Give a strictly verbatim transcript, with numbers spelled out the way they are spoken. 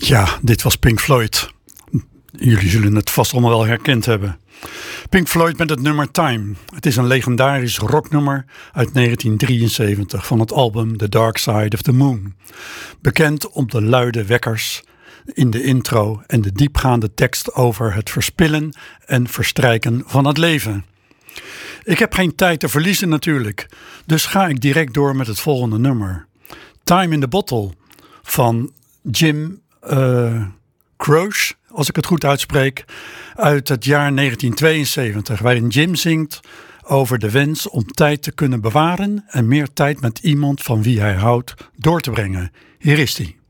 Ja, dit was Pink Floyd. Jullie zullen het vast allemaal wel herkend hebben. Pink Floyd met het nummer Time. Het is een legendarisch rocknummer uit negentien drieënzeventig van het album The Dark Side of the Moon. Bekend om de luide wekkers in de intro en de diepgaande tekst over het verspillen en verstrijken van het leven. Ik heb geen tijd te verliezen natuurlijk, dus ga ik direct door met het volgende nummer. Time in the Bottle van Jim uh, Croce, als ik het goed uitspreek, uit het jaar negentien tweeënzeventig, waarin Jim zingt over de wens om tijd te kunnen bewaren en meer tijd met iemand van wie hij houdt door te brengen. Hier is hij.